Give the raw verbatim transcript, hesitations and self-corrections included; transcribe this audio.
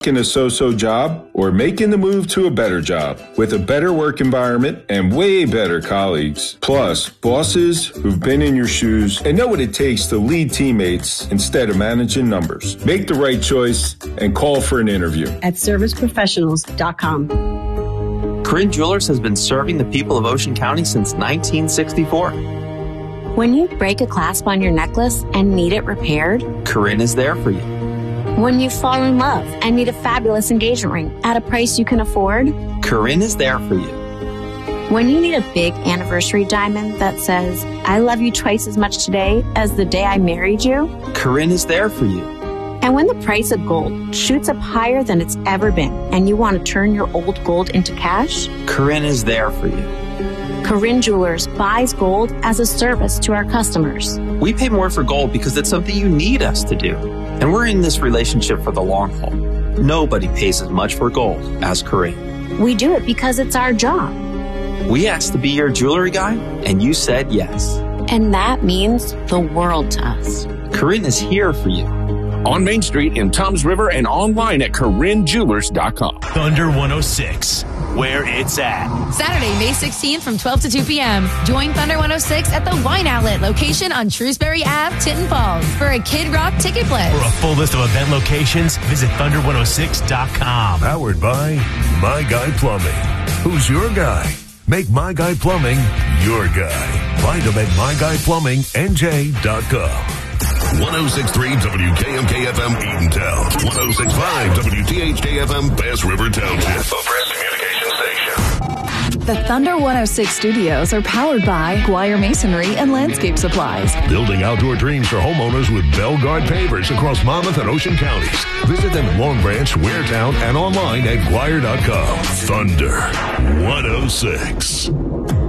in a so-so job or making the move to a better job with a better work environment and way better colleagues. Plus, bosses who've been in your shoes and know what it takes to lead teammates instead of managing numbers. Make the right choice and call for an interview at service professionals dot com. Corinne Jewelers has been serving the people of Ocean County since nineteen sixty-four. When you break a clasp on your necklace and need it repaired, Corinne is there for you. When you fall in love and need a fabulous engagement ring at a price you can afford, Corinne is there for you. When you need a big anniversary diamond that says, I love you twice as much today as the day I married you, Corinne is there for you. And when the price of gold shoots up higher than it's ever been and you want to turn your old gold into cash, Corinne is there for you. Corinne Jewelers buys gold as a service to our customers. We pay more for gold because it's something you need us to do. And we're in this relationship for the long haul. Nobody pays as much for gold as Corinne. We do it because it's our job. We asked to be your jewelry guy, and you said yes. And that means the world to us. Corinne is here for you. On Main Street in Toms River and online at Corinne Jewelers dot com. Thunder one oh six, where it's at. Saturday, May sixteenth from twelve to two p.m. Join Thunder one oh six at the Wine Outlet location on Shrewsbury Avenue, Tinton Falls for a Kid Rock ticket blitz. For a full list of event locations, visit thunder one oh six dot com. Powered by My Guy Plumbing. Who's your guy? Make My Guy Plumbing your guy. Find them at my guy plumbing n j dot com. one oh six point three W K M K F M Eatontown. one oh six point five W T H K F M Bass River Township. A press communication station. The Thunder one oh six studios are powered by Guire Masonry and Landscape Supplies. Building outdoor dreams for homeowners with Belgard pavers across Monmouth and Ocean counties. Visit them in Long Branch, Waretown, and online at Guire dot com. Thunder one oh six.